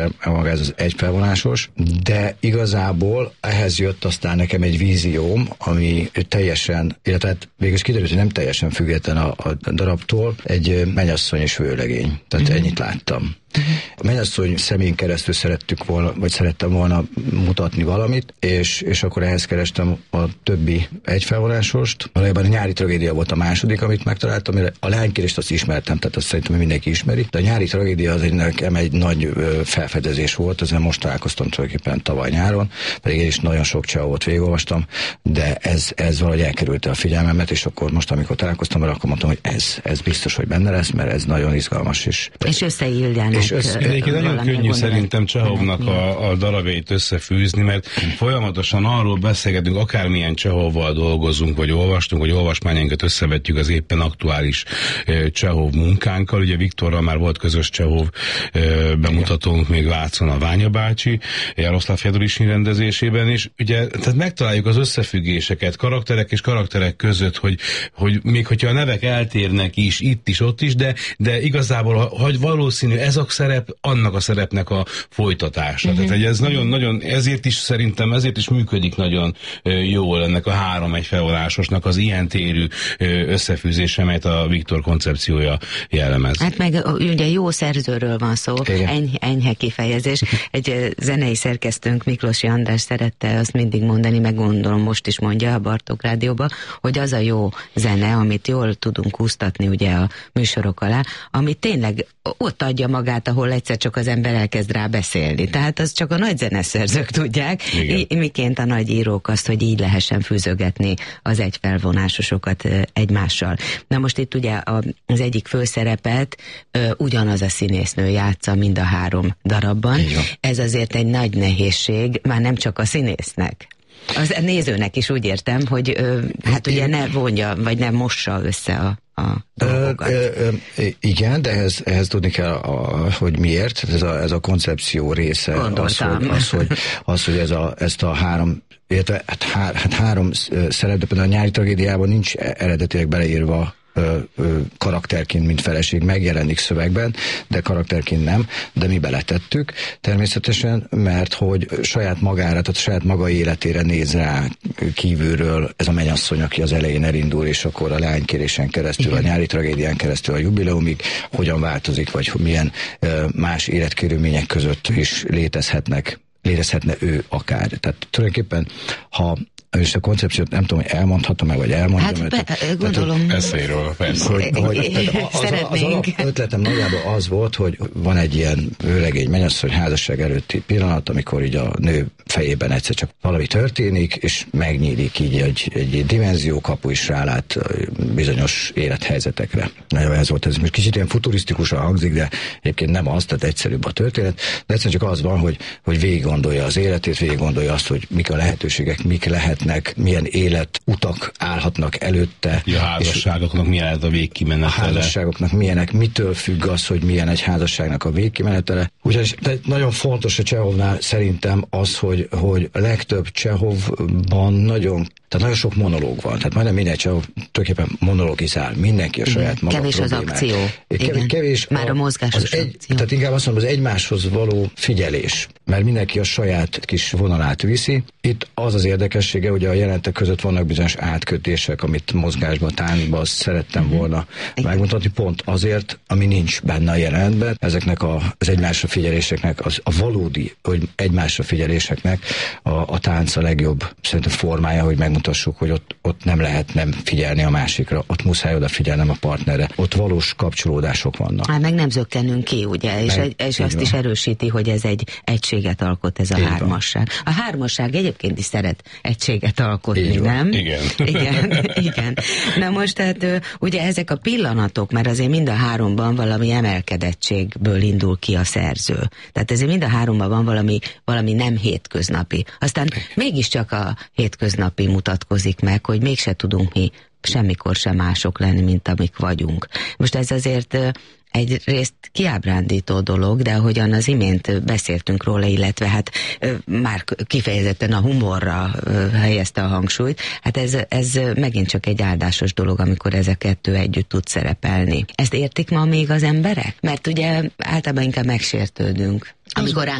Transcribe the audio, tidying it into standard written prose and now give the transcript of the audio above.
maga ez az egyfelvonásos, de igazából ehhez jött aztán nekem egy vízióm, ami teljesen, illetve végülis kiderült, hogy nem teljesen független a darabtól, egy mennyasszony és vőlegény. Tehát ennyit láttam. A mennyasszony szemén keresztül szerettem volna mutatni valamit, és akkor ehhez kerestem a többi egyfelvonásost. Valójában a Nyári tragédia volt a második, amit megtaláltam, mert a Leánykérést azt ismertem, tehát azt szerintem mindenki ismeri, de a Nyári tragédia az nekem egy nagy felfedezés volt, ezzel most találkoztam tulajdonképpen tavaly nyáron, pedig én is nagyon sok Csehovot végigolvastam, de ez valahogy elkerülte a figyelmemet, és akkor most, amikor találkoztam vele, akkor mondtam, hogy ez biztos, hogy benne lesz, mert ez nagyon izgalmas is. És összeilljának. Egyébként nagyon könnyű szerintem Csehovnak a darabjait összefűzni, mert folyamatosan arról beszélgetünk, akármilyen Csehovval dolgozunk, vagy olvastunk, vagy olvasmányainkat összevetjük az éppen aktuális Csehov munkánkkal. Ugye Viktorral már volt közös Csehov bemutatónk még Vácon a Ványa bácsi, Jaroszláv Fedorisnyi rendezésében, és ugye tehát megtaláljuk az összefüggéseket karakterek és karakterek között, hogy még hogyha a nevek eltérnek is, itt is, ott is, de igazából, hogy valószínű ez a szerep, annak a szerepnek a folytatása. Tehát ez nagyon-nagyon, ezért is működik nagyon jól ennek a három egyfelvonásosnak az ilyen térű összefűzése, amelyet a Viktor koncepciója jellemez. Hát meg ugye jó szerzőről van szó, enyhe kifejezés. Egy zenei szerkesztőnk, Miklósi András szerette azt mindig mondani, meg gondolom most is mondja a Bartók Rádióba, hogy az a jó zene, amit jól tudunk úsztatni ugye a műsorok alá, ami tényleg ott adja magát, ahol egyszer csak az ember elkezd rá beszélni. Tehát az csak a nagy zeneszerzők tudják, miként a nagy írók azt, hogy így lehessen fűzögetni az egyfelvonásosokat egymással. Na most itt ugye az egyik főszerepet ugyanaz a színésznő játsza mind a három darabban. Ez azért egy nagy nehézség, már nem csak a színésznek. Az nézőnek is úgy értem, hogy hát ugye ne vonja, vagy ne mossa össze a dolgokat. Igen, de ehhez tudni kell, hogy miért. Ez a koncepció része. Az, hogy ezt a három, illetve három szerep, de például a Nyári tragédiában nincs eredetileg beleírva karakterként, mint feleség megjelenik szövegben, de karakterként nem, de mi beletettük természetesen, mert hogy saját magára, tehát saját maga életére néz rá kívülről ez a mennyasszony, aki az elején elindul, és akkor a Leánykérésen keresztül, a Nyári tragédián keresztül a jubileumig hogyan változik, vagy milyen más életkörülmények között is létezhetne ő akár. Tehát tulajdonképpen, ha és a koncepciót nem tudom, hogy elmondhatom meg, vagy elmondjam. Hát gondolom. Eszéről, persze. Az ötletem nagyjából az volt, hogy van egy ilyen vőlegény mennyasszony házasság előtti pillanat, amikor így a nő fejében egyszer csak valami történik, és megnyílik így egy dimenziókapu is rálát bizonyos élethelyzetekre. Nagyon ez volt, ez most kicsit ilyen futurisztikusan hangzik, de egyébként nem az, tehát egyszerűbb a történet, de egyszerűen csak az van, hogy végig gondolja az életét, végig gondolja azt, hogy mik a lehetőségek, mik lehetnek, milyen életutak állhatnak előtte. A házasságoknak milyen lehet a végkimenetele. A házasságoknak milyenek, mitől függ az, hogy milyen egy házasságnak a végkimenetele. Úgyhogy nagyon fontos a Csehovnál szerintem az, hogy a legtöbb Csehovban nagyon sok monológ van. Tehát majdnem minden Csehov tulajdonképpen monologizál. Mindenki a saját maga kevés problémák. Az akció. Kevés már a mozgásos akció. Tehát inkább azt mondom, az egymáshoz való figyelés. Mert mindenki a saját kis vonalát viszi. Itt az érdekessége, hogy a jelentek között vannak bizonyos átkötések, amit mozgásban, táncban szerettem volna megmutatni, pont azért, ami nincs benne a jelenetben. Ezeknek az egymásra figyeléseknek, a valódi, hogy egymásra figyeléseknek a tánc a legjobb szerintem formája, hogy megmutassuk, hogy ott nem lehet nem figyelni a másikra, ott muszáj odafigyelnem a partnerre, ott valós kapcsolódások vannak. Hát meg nem zökkenünk ki, ugye, és azt is erősíti, hogy ez egy egységet alkot, ez a hármasság. A hármasság egyébként is szeret egységet alkotni, nem? Igen. Na most tehát ugye ezek a pillanatok, mert azért mind a háromban valami emelkedetségből indul ki a szerző. Tehát ezért mind a háromban van valami nem hétköznapi. Aztán mégiscsak a hétköznapi mutatkozik meg, hogy mégse tudunk mi semmikor sem mások lenni, mint amik vagyunk. Most ez azért egyrészt kiábrándító dolog, de ahogyan az imént beszéltünk róla, illetve hát már kifejezetten a humorra helyezte a hangsúlyt, hát ez megint csak egy áldásos dolog, amikor ez a kettő együtt tud szerepelni. Ezt értik ma még az emberek? Mert ugye általában inkább megsértődünk, amikor